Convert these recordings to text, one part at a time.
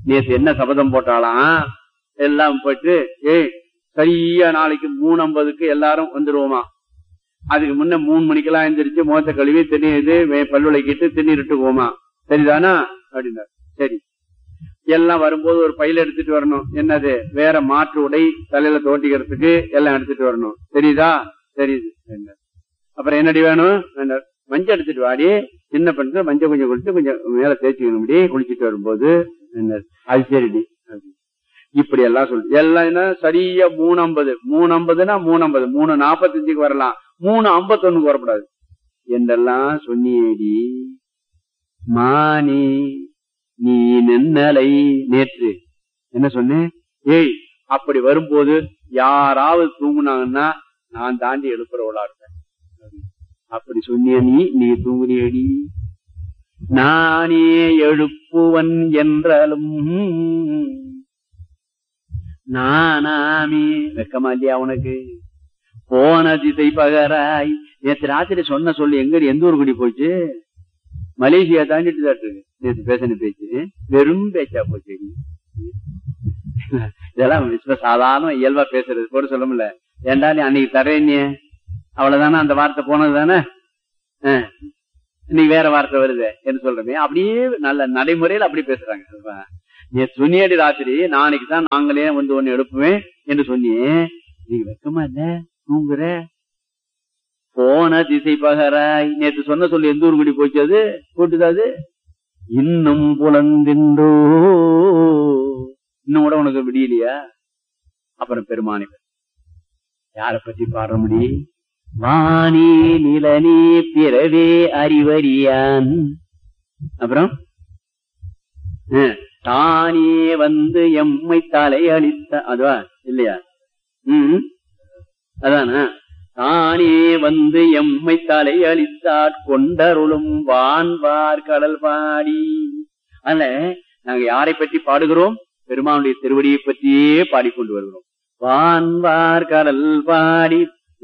நேற்று என்ன சபதம் போட்டாலாம் எல்லாம் போயிட்டு சரியா நாளைக்கு 3:50 எல்லாரும் வந்துருவோமா, அதுக்கு முன்ன 3 மணிக்கெல்லாம் எந்திரிச்சு முகத்தை கழுவி திண்ணீர் பல்லுளைக்கிட்டு திண்ணீர்ட்டு போமா, சரிதானா அப்படின்னாரு. சரி, எல்லாம் வரும்போது ஒரு பையில எடுத்துட்டு வரணும். என்னது, வேற மாற்று உடை தலையில தோட்டிக்கிறதுக்கு எல்லாம் எடுத்துட்டு வரணும். தெரியுதா? தெரியுது. அப்புறம் என்னடி வேணும்? மஞ்சள் எடுத்துட்டு வாடி, சின்ன பெண்ணுக்கு மஞ்சள் கொஞ்சம் குளிச்சு கொஞ்சம் மேல தேய்ச்சிக்கணும். இப்படி குளிச்சுட்டு வரும்போது அது சரிடி. இப்படி எல்லாம் சொல்லு. எல்லாம் என்ன சரியா 3:50 3:50னா 3:50 3:45 வரலாம், 3:51 வரக்கூடாது என்றெல்லாம் சொன்னியேடி மானி நீ நின்னலை. நேற்று என்ன சொன்னேன்? அப்படி வரும்போது யாராவது தூங்குனாங்கன்னா நான் தாண்டி எழுப்புறவளா இருப்பேன். அப்படி சொன்னிய நீ தூங்குனியடி. நானே எழுப்புவன் என்றாலும் நானாமே. வெக்கமா இல்லையா உனக்கு? போன திசை பகராய். நேற்று ராத்திரி சொன்ன சொல்லி எந்த ஊர் கூடி போச்சு? மலேசியா தாண்டிட்டு தான் இருக்கு. நேற்று பேசின பேச்சு வெறும் பேச்சா போச்சு. இதெல்லாம் சாதாரண இயல்பா பேசுறது கூட சொல்ல முடியல. ஏண்டா நீ அன்னைக்கு தரேன்னு அவ்வளவுதானே, அந்த வார்த்தை போனது தானே, இன்னைக்கு வேற வார்த்தை வருது என்று சொல்றமே. அப்படியே நல்ல நடைமுறையில் அப்படி பேசுறாங்க. நீ சொன்னியடி ராத்திரி நாளைக்கு தான் நாங்களே வந்து ஒன்னு எழுப்புவேன் என்று சொன்னியே, நீங்க வெக்கமா இல்ல? தூங்குற போன திசை பகராய். நேற்று சொன்ன சொல்லி எந்த ஊர் கூடி போச்சு? அது போட்டுதாது இன்னும் புலந்தின்றோ, இன்னும் கூட உனக்கு விடியலையா? அப்புறம் பெருமானி யார பத்தி பாடுற முடி? வானி நிலனே பிறவே அறிவறியான். அப்புறம் தானே வந்து எம்மை தலையளித்த, அதுவா இல்லையா? அதானா? தானே வந்து எம்மை தலையளித்தாற் கொண்டருளும் வான்வார் கடல் பாடி. அதனால நாங்க யாரை பற்றி பாடுகிறோம்? பெருமானுடைய திருவடியை பற்றியே பாடிக்கொண்டு வருகிறோம். வான்வார் கடல் பாடி.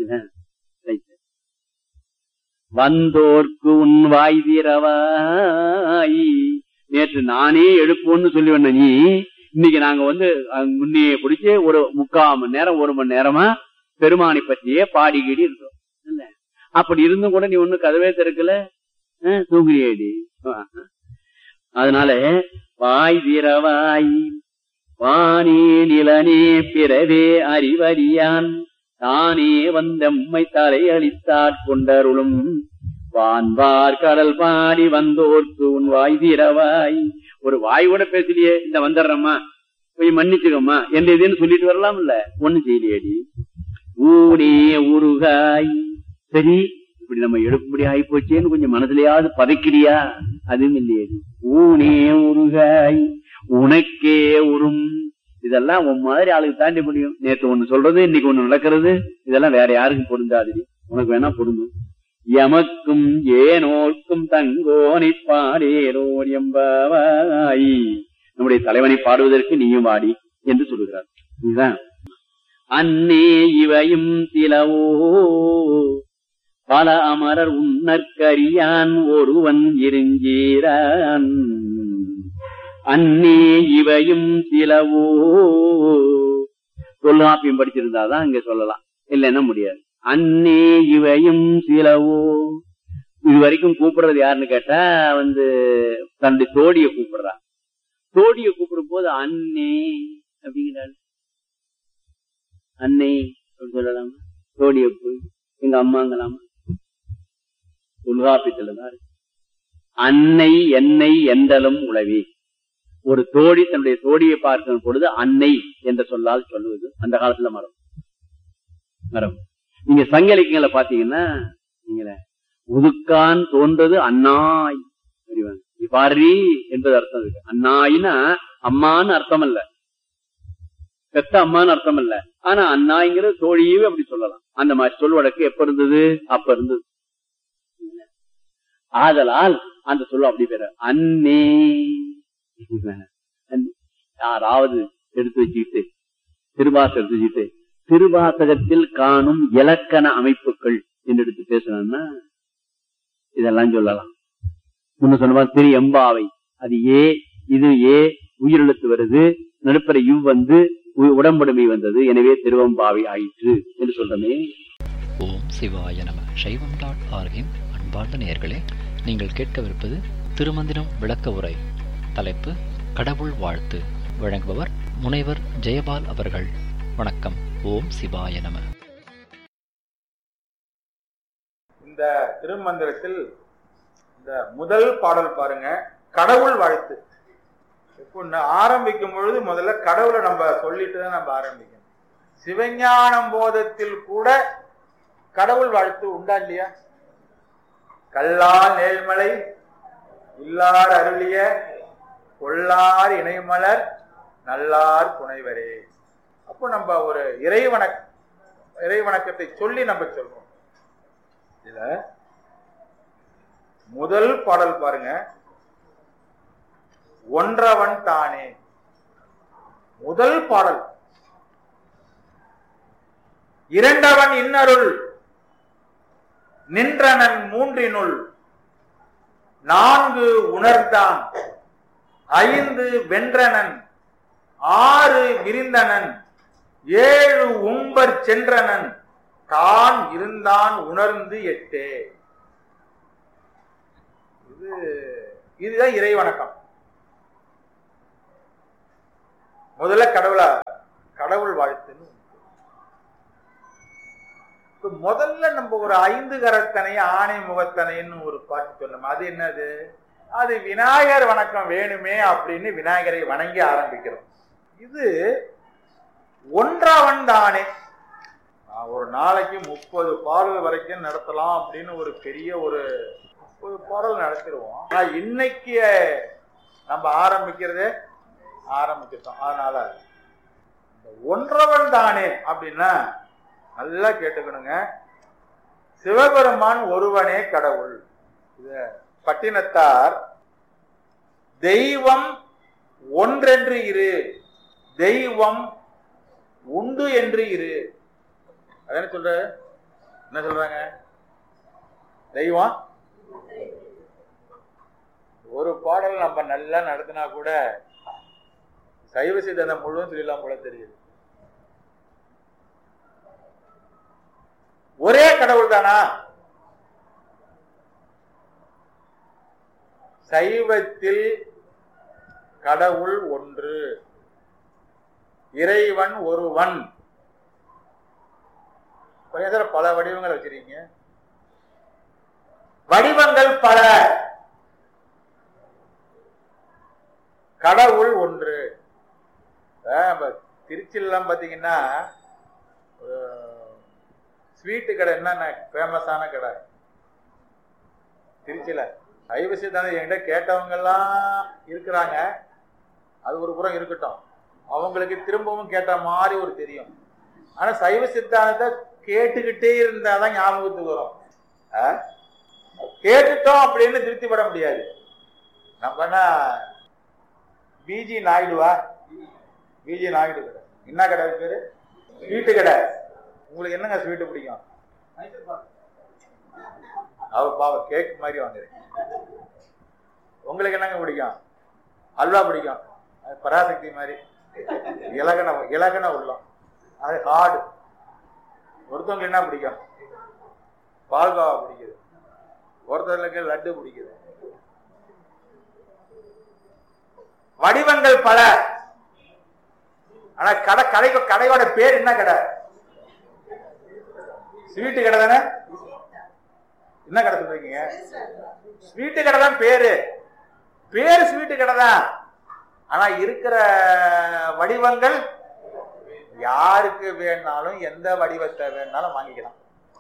வந்தோர்க்கு உன் வாய் தீரவாய். நேற்று நானே எழுப்புன்னு சொல்லி வந்த நீ, இன்னைக்கு நாங்க வந்து முன்னையே பிடிச்சு ஒரு 3/4 மணி நேரம் 1 மணி நேரமா பெருமானை பற்றியே பாடிக்கிடி இருக்கோம். இல்ல அப்படி இருந்தும் கூட நீ ஒண்ணு கதவே திறக்கல, தூங்குறியடி. அதனால வாய் தீரவாய் வானே நிலனே பிறவே அறிவறியான் தானே வந்தம்மை தலையளித்தாற் கொண்டருளும் வான்வார் கடல் பாடி வந்தோர்க்கு உன் வாய் தீரவாய். ஒரு வாய் கூட பேசலையே, இந்த வந்துடுறம்மா போய் மன்னிச்சுக்கம்மா என்று இதுன்னு சொல்லிட்டு வரலாம். இல்ல ஒண்ணு செய்யலையேடி. ஊனே உருகாய். சரி, இப்படி நம்ம எழுப்பும்படி ஆகி போச்சேன்னு கொஞ்சம் மனசுலயாவது பதைக்கிறியா? அதுவும் இல்லையேடி. ஊனே உருகாய் உனக்கே உரும். இதெல்லாம் உன் மாதிரி ஆளுக்கு தாண்டி முடியும். நேற்று ஒண்ணு சொல்றது, இன்னைக்கு ஒண்ணு நடக்கிறது. இதெல்லாம் வேற யாருக்கும் பொருந்தாது, உனக்கு வேணா பொருந்தும். எமக்கும் ஏனோர்க்கும் தங்கோனை பாடேரோர் எம்பாவாய். நம்முடைய தலைவனை பாடுவதற்கு நீயும் வாடி என்று சொல்லுகிறார். இதுதான் அன்னே இவையும் சிலவோ பல அமரர் உன்னற்கரியான் ஒருவன் இருஞ்சீரான். அன்னே இவையும் சிலவோ. தொல்காப்பியம் படிச்சிருந்தாதான் இங்க சொல்லலாம், இல்லைன்னா முடியாது. அன்னே இவையும் சிலவோ. இது வரைக்கும் கூப்பிடுறது யாருன்னு கேட்டா வந்து தன்னுடைய தோடிய கூப்பிடுறா. தோடிய கூப்பிடும் போது அன்னே அப்படிங்கிறாள். அன்னை அப்படின்னு சொல்லலாமா? தோடிய போய் எங்க அம்மாங்களாமா? தொல்காப்பியத்துலதான் அன்னை என்னை எந்தலும் உளவி. ஒரு தோடி தன்னுடைய தோடியை பார்க்கும் பொழுது அன்னை என்ற சொல்லால் சொல்லுவது அந்த காலத்துல மரம். நீங்க சங்க இலக்கியங்களை பாத்தீங்கன்னா நீங்கள உதுக்கான் தோன்றது அன்னாய் பாரி என்பது அர்த்தம் இருக்கு. அன்னாயினா அம்மான்னு அர்த்தம் அல்ல, பெத்த அம்மான்னு அர்த்தம் இல்ல. ஆனா அன்னாய்ங்கிற தோழியே அப்படி சொல்லலாம். அந்த மாதிரி சொல் வழக்கு எப்ப இருந்தது? அப்ப இருந்தது. ஆதலால் அந்த சொல்ல அப்படி பேர அன்னே. யாராவது எடுத்து வச்சுக்கிட்டு திருவாசகம் எடுத்து வச்சுக்கிட்டு திருவாசகத்தில் காணும் இலக்கண அமைப்புகள் என்று எடுத்து பேசணும்னா இதெல்லாம் சொல்லலாம். முன்ன சொன்ன திரு எம்பாவை, அது ஏ, இது ஏ, உயிரெழுத்து வருது, நடுப்பற இவ் வந்து உடம்புடைமை வந்தது, எனவே திருவம்பாவை ஆயிற்று என்று சொல்றமே. ஓம் சிவாய நம. சைவம்.org-இன் அன்பார்ந்த நேயர்களே, நீங்கள் கேட்கவிருப்பது திருமந்திரம் விளக்க உரை. தலைப்பு கடவுள் வாழ்த்து. வழங்குபவர் முனைவர் ஜெயபால் அவர்கள். வணக்கம். ஓம் சிவாய நம. இந்த திருமந்திரத்தில் இந்த முதல் பாடல் பாருங்க, கடவுள் வாழ்த்து. இப்போ ஆரம்பிக்கும் பொழுது முதல்ல கடவுளை நம்ம சொல்லிட்டு தான் நம்ம ஆரம்பிக்கணும். சிவஞானம் போதத்தில் கூட கடவுள் வாழ்த்து உண்டா இல்லையா? கல்லால் நேர்மலை இல்லார் அருளிய கொள்ளார் இணைமலர் நல்லார் புனைவரே. அப்போ நம்ம ஒரு இறைவணக்கத்தை சொல்லி நம்ம சொல்றோம். இதுல முதல் பாடல் பாருங்க, ஒன்றவன் தானே. முதல் பாடல். இரண்டவன் இன்னருள் நின்றனன் மூன்றினுள் நான்கு உணர்ந்தான் ஐந்து வென்றனன் ஆறு விரிந்தனன் ஏழு உம்பர் சென்றனன் தான் இருந்தான் உணர்ந்து எட்டே. இதுதான் இறைவணக்கம். முதல்ல கடவுள் வாழ்த்துன்னு. முதல்ல நம்ம ஒரு ஐந்து கரத்தனை ஆணை முகத்தனைன்னு ஒரு பாட்டு சொன்னோம். அது என்னது? அது விநாயகர் வணக்கம் வேணுமே அப்படின்னு விநாயகரை வணங்கி ஆரம்பிக்கிறோம். இது ஒன்றவன் தானே. ஒரு நாளைக்கு 30 பாடல் வரைக்கும் நடத்தலாம் அப்படின்னு ஒரு பெரிய ஒரு பாடல் நடத்திடுவோம். ஆனா இன்னைக்கு நம்ம ஆரம்பிச்சிட்டோம். அதனால ஒன்றவன் தானே அப்படின்னா நல்லா கேட்டுக்கணுங்க. சிவபெருமான் ஒருவனே கடவுள். பட்டினத்தார் தெய்வம் ஒன்றென்று இரு, தெய்வம் உண்டு என்று இரு. அதான சொல்ற. என்ன சொல்றாங்க? தெய்வம் ஒரு பாடல் நம்ம நல்லா நடத்தினா கூட சைவ சித்தாந்தம் முழுவதும் சொல்லலாம் போல தெரியுது. ஒரே கடவுள் தானா? சைவத்தில் கடவுள் ஒன்று, இறைவன் ஒருவன். பல வடிவங்கள் வச்சிருக்கீங்க. வடிவங்கள் பல, கடவுள் ஒன்று. திருச்சிலாம் பாத்தீங்கன்னா ஸ்வீட்டு கடை என்ன ஃபேமஸான கடை திருச்சியில. சைவ சித்தாந்தம் என்கிட்ட கேட்டவங்க எல்லாம் இருக்கிறாங்க. அது ஒரு புறம் இருக்கட்டும், அவங்களுக்கு திரும்பவும் கேட்ட மாதிரி ஒரு தெரியும். ஆனா சைவ சித்தாந்தத்தை கேட்டுக்கிட்டே இருந்தாதான் ஞாபகத்துக்கு வரும். கேட்டுட்டோம் அப்படின்னு திருப்திப்பட முடியாது. நம்ம பிஜி நாயுடுவா? பிஜி நாயுடு கடை. என்ன கடை பேரு? ஸ்வீட்டு கடை. உங்களுக்கு என்னங்க ஸ்வீட்டு பிடிக்கும்? அவர் பாவ கேக் மாதிரி வாங்குறேன். உங்களுக்கு என்னங்க பிடிக்கும்? அல்வா பிடிக்கும். பராசக்தி மாதிரி இலகன உள்ளம், அது ஹார்டு. ஒருத்தவங்களுக்கு என்ன பிடிக்கும்? பால்கோவா பிடிக்குது, ஒருத்தவங்களுக்கு லட்டு பிடிக்குது. வடிவங்கள் பல. ஆனா கடையோட பேர் என்ன கடை? ஸ்வீட்டு கடை தானே. என்ன கடை சொல்றீங்க? ஸ்வீட்டு கடை தான் பேரு ஸ்வீட்டு கடை தான். ஆனா இருக்கிற வடிவங்கள் யாருக்கு வேணாலும் எந்த வடிவத்தை வேணாலும் வாங்கிக்கலாம்,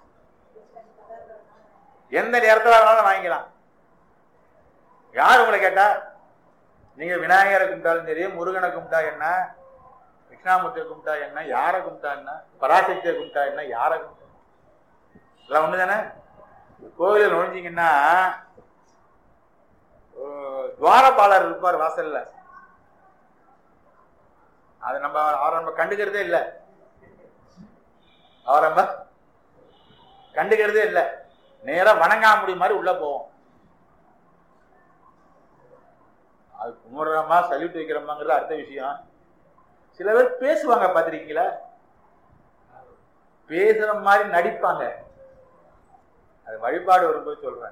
எந்த நேரத்தில் வேணாலும் வாங்கிக்கலாம். யார் உங்களை கேட்டா? நீங்க விநாயகரை கும்பிட்டாலும் சரி, முருகனை கும்பிட்டா என்ன, கிருஷ்ணாமூர்த்தியை கும்பிட்டா என்ன, யாரை கும்பிட்டா என்ன, பராசக்தியை கும்பிட்டா என்ன, யாரை கும்பிட்டா எல்லாம் ஒண்ணு தானே. கோவிலில் நுழைஞ்சிங்கன்னா துவாரபாலர் இருப்பார் வாசல்ல. அது அவரை நம்ம கண்டுக்கிறதே இல்லை. நேரா வணங்காமுடி மாதிரி உள்ள போவோம். அது கும்பிடுறோமா சல்யூட் வைக்கிறோமாங்கிறது அடுத்த விஷயம். சில பேர் பேசுவாங்க, பார்த்திருக்கீங்களா? பேசுற மாதிரி நடிப்பாங்க. அது வழிபாடு வரும்போது சொல்றேன்.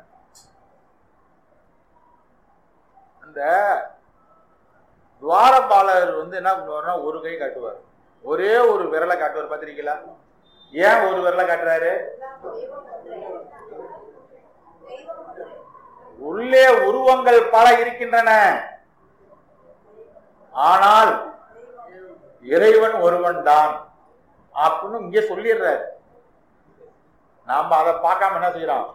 அந்த துவாரபாலர் என்ன பண்ணுவார்னா ஒரு கை காட்டுவார், ஒரே ஒரு விரலை காட்டுவார், பார்த்திருக்கீங்களா? ஏன் ஒரு விரலை காட்டுறாரு? உள்ளே உருவங்கள் பல இருக்கின்றன, ஆனால் இறைவன் ஒருவன் தான் அப்படின்னு இங்க சொல்லிடுறாரு. நாம அதை பார்க்காம என்ன செய்யறோம்?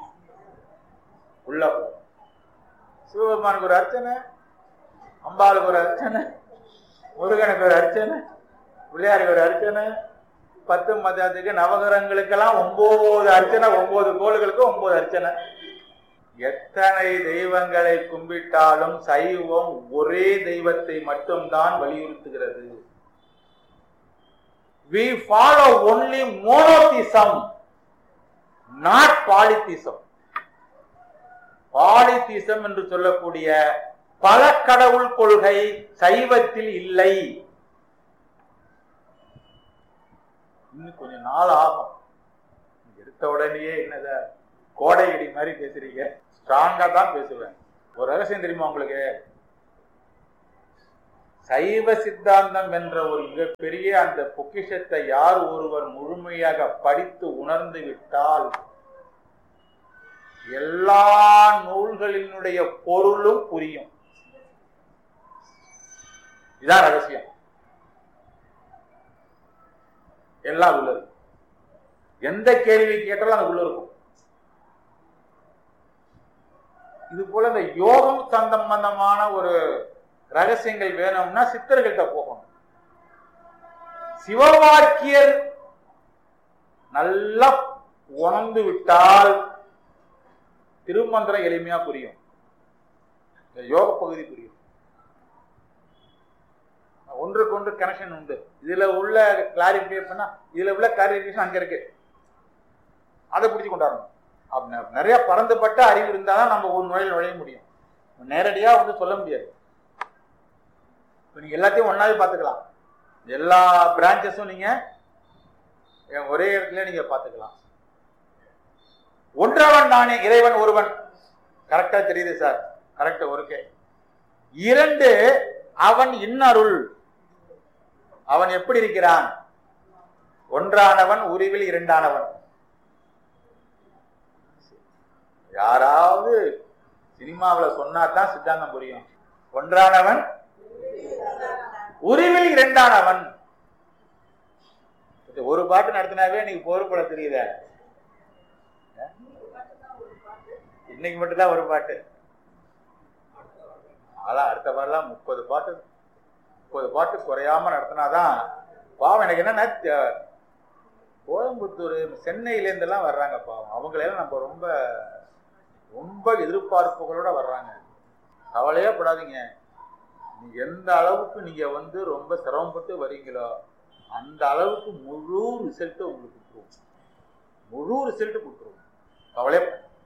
உள்ள சிவபெருமானுக்கு ஒரு அர்ச்சனை, அம்பாளுக்கு ஒரு அர்ச்சனை, முருகனுக்கு ஒரு அர்ச்சனை, பிள்ளையாருக்கு ஒரு அர்ச்சனை, 10 மதத்துக்கு நவகிரகங்களுக்கெல்லாம் 9 அர்ச்சனை, 9 கோள்களுக்கு 9 அர்ச்சனை. எத்தனை தெய்வங்களை கும்பிட்டாலும் சைவம் ஒரே தெய்வத்தை மட்டும்தான் வலியுறுத்துகிறது. We follow only monotheism, not polytheism. பாலிதீசம் என்று சொல்லக்கூடிய பல கடவுள் கொள்கை சைவத்தில் இல்லை. இன்னும் கொஞ்சம் நாள் ஆகும். எடுத்த உடனேயே என்னத கோடை இடி மாதிரி பேசுறீங்க. ஸ்ட்ராங்கா தான் பேசுவேன். ஒரு ரகசியம் தெரியுமா உங்களுக்கு? சைவ சித்தாந்தம் என்ற ஒரு மிகப்பெரிய அந்த பொக்கிஷத்தை யார் ஒருவர் முழுமையாக படித்து உணர்ந்து விட்டால் எல்லா நூல்களினுடைய பொருளும் புரியும். இதான் ரகசியம். எல்லாம் உள்ளது. எந்த கேள்வி கேட்டாலும் அது உள்ள இருக்கும். இது போல இந்த யோகம் சம்பந்தமான ஒரு ரகசியங்கள் வேணும்னா சித்தர்கள்ட்ட போகணும். சிவவாக்கியர் நல்லா உணர்ந்து விட்டால் திருமந்திரம் எளிமையா புரியும், யோக பகுதி புரியும். ஒன்றுக்கு ஒன்று கனெக்ஷன் உண்டு. இதுல உள்ள கிளாரிபிகேஷன், இதுல உள்ள கிளாரிபிகேஷன் அங்க இருக்கு, அதை பிடிச்சு கொண்டாடணும். நிறைய பரந்துபட்ட அறிவு இருந்தாதான் நம்ம ஒரு நுழைய முடியும். நேரடியா சொல்ல முடியாது. நீங்க எல்லாத்தையும் ஒன்னாவே பார்த்துக்கலாம். எல்லா பிரான்சஸும் நீங்க ஒரே இடத்துல நீங்க பார்த்துக்கலாம். ஒன்றவன் நானே, இறைவன் ஒருவன். கரெக்டா தெரியுது சார்? கரெக்ட். ஒருக்கே 2 அவன் இன்னருள். அவன் எப்படி இருக்கிறான்? ஒன்றானவன், உருவில் 2ஆனவன். யாராவது சினிமாவில் சொன்னாதான் சித்தாந்தம் புரியும். ஒன்றானவன், உருவில் 2ஆனவன். ஒரு பாட்டு நடத்தினாவே நீங்க பொறுப்பட தெரியுத. இன்னைக்கு மட்டும்தான் ஒரு பாட்டு. அதான் அடுத்த பாடலாம் 30 பாட்டு குறையாம நடத்தினாதான் பாவம். எனக்கு என்னன்னா கோயம்புத்தூர் சென்னையில இருந்தெல்லாம் வர்றாங்க பாவம். அவங்களெல்லாம் நம்ம ரொம்ப ரொம்ப எதிர்பார்ப்புகளோட வர்றாங்க. கவலையே படாதீங்க. நீங்க எந்த அளவுக்கு நீங்க ரொம்ப சிரமப்பட்டு வரீங்களோ அந்த அளவுக்கு முழு ரிசல்ட் உங்களுக்கு கொடுத்துருவோம். முழு ரிசல்ட் கொடுத்துருவோம். கவலையே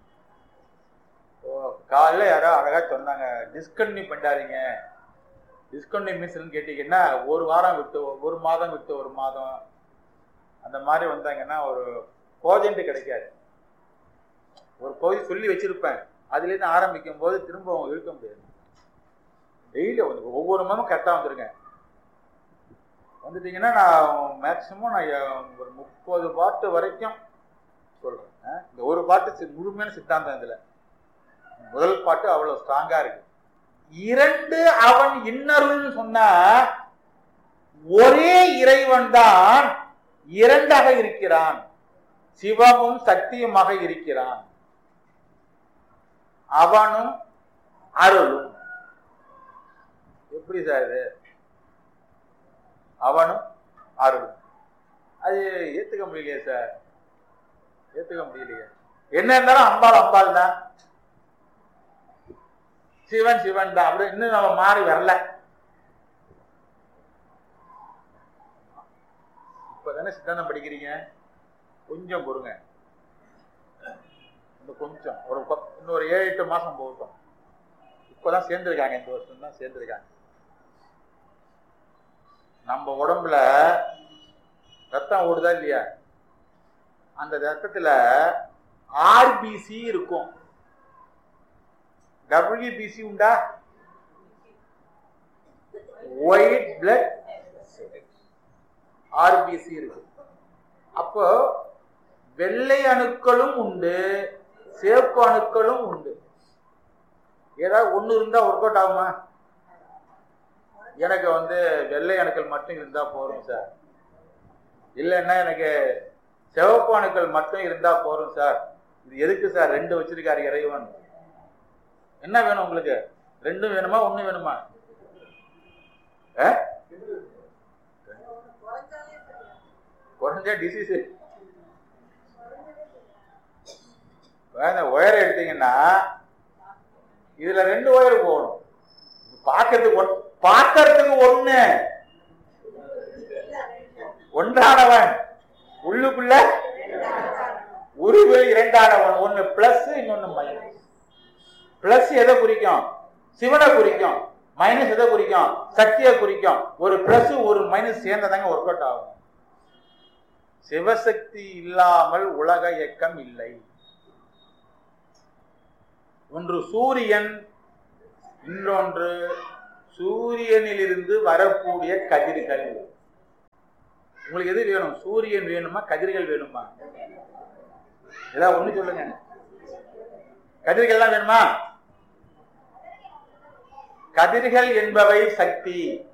காலையில் யாரோ அழகா சொன்னாங்க, டிஸ்கண்டினியூ பண்ணாதீங்க. டிஸ்கண்டினியூ மீன்ஸ் கேட்டீங்கன்னா ஒரு வாரம் விட்டு ஒரு மாதம் விட்டு ஒரு மாதம் அந்த மாதிரி வந்தாங்கன்னா ஒரு கோஜென்ட் கிடைக்காது. ஒரு பகுதி சொல்லி வச்சிருப்பேன், அதுலேருந்து ஆரம்பிக்கும் போது திரும்ப இழுக்க முடியாது. டெய்லி ஒவ்வொரு மாதமும் கரெக்டாக வந்துருங்க. வந்துட்டீங்கன்னா நான் மேக்சிமம் ஒரு 30 பாட்டு வரைக்கும் சொல்றேன். இந்த ஒரு பாட்டு முழுமையான சித்தாந்தம். இதுல முதல் பாட்டு அவ்வளவு ஸ்ட்ராங்கா இருக்கு. 2 அவன் இன்னருள்னு சொன்னா ஒரே இறைவன் தான் 2ஆக இருக்கிறான். சிவமும் சக்தியுமாக இருக்கிறான். அவனும் அருளும். எப்படி சார் இது? அவனும் அருளும் அது ஏத்துக்க முடியலையே சார். ஏத்துக்க முடியலையே. என்ன இருந்தாலும் அம்பாள் தான், சிவன் தான். அப்படி இன்னும் நம்ம மாறி வரல. இப்பதானே சித்தாந்தம் படிக்கிறீங்க, கொஞ்சம் பொறுங்க. கொஞ்சம் இன்னொரு 7-8 மாசம் போகட்டும். இப்பதான் சேர்ந்திருக்காங்க, இந்த வருஷம் தான் சேர்ந்திருக்காங்க. நம்ம உடம்புல ரத்தம் ஓடுதா இல்லையா? அந்த ரத்தத்துல ஆர்பிசி இருக்கும். WBC உண்டா? ஒயிட் பிளட் ஆர்பிசி இருக்கு. அப்போ வெள்ளை அணுக்களும் உண்டு, சிவப்பு அணுக்களும் உண்டு. ஏதாவது ஒண்ணு இருந்தா ஒர்க் அவுட் ஆகுமா? எனக்கு வெள்ளை அணுக்கள் மட்டும் இருந்தா போறோம் சார், இல்லைன்னா எனக்கு சிவப்பு அணுக்கள் மட்டும் இருந்தா போறோம் சார். இது எதுக்கு சார் 2 வச்சிருக்காரு இறைவன்? என்ன வேணும் உங்களுக்கு? 2 வேணுமா 1 வேணுமா? குறைஞ்ச டிசீஸ். ஒயர் எடுத்தீங்கன்னா இதுல 2 ஒயர் போகணும். பார்க்கறதுக்கு ஒண்ணு, ஒன்றானவன் உள்ளுக்குள்ள உருவில் 2ஆனவன். ஒண்ணு பிளஸ், இன்னொன்னு மைனஸ். பிளஸ் எதை குறிக்கும்? சிவனை குறிக்கும். மைனஸ் எதை குறிக்கும்? சக்தியை குறிக்கும். ஒரு பிளஸ் ஒரு மைனஸ் சேர்ந்ததாங்க ஒர்க் அவுட் ஆகும். சிவசக்தி இல்லாமல் உலக இயக்கம் இல்லை. ஒன்று சூரியன், இன்னொன்று சூரியனிலிருந்து வரக்கூடிய கதிர்கள். உங்களுக்கு எது வேணும்? சூரியன் வேணுமா கதிர்கள் வேணுமா? ஏதாவது ஒண்ணு சொல்லுங்க. கதிர்கள் தான் வேணுமா? கதிர்கள் என்பவை சக்தி,